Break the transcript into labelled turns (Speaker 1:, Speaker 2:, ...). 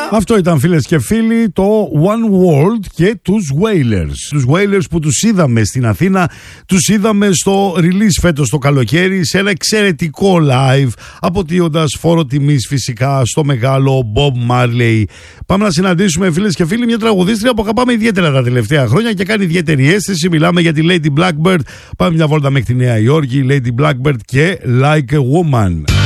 Speaker 1: Αυτό ήταν, φίλες και φίλοι, το One World και τους Wailers. Τους Wailers που τους είδαμε στην Αθήνα, τους είδαμε στο release φέτος το καλοκαίρι σε ένα εξαιρετικό live, αποτείοντας φόρο τιμής φυσικά στο μεγάλο Bob Marley. Πάμε να συναντήσουμε, φίλες και φίλοι, μια τραγουδίστρια που αγαπάμε ιδιαίτερα τα τελευταία χρόνια και κάνει ιδιαίτερη αίσθηση. Μιλάμε για τη Lady Blackbird. Πάμε μια βόλτα μέχρι τη Νέα Υόρκη, Lady Blackbird και Like a Woman.